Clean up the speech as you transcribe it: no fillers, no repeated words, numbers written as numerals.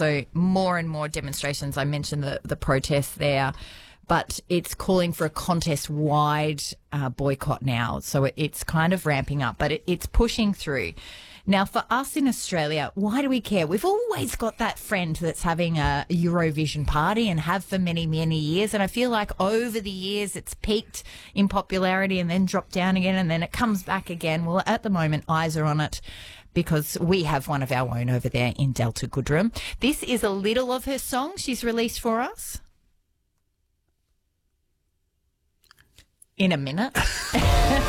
So more and more demonstrations. I mentioned the protests there, but it's calling for a contest-wide boycott now. So it's kind of ramping up, but it's pushing through. Now, for us in Australia, why do we care? We've always got that friend that's having a Eurovision party and have for many, many years. And I feel like over the years it's peaked in popularity and then dropped down again and then it comes back again. Well, at the moment, eyes are on it because we have one of our own over there in Delta Goodrem. This is a little of her song she's released for us. In a minute.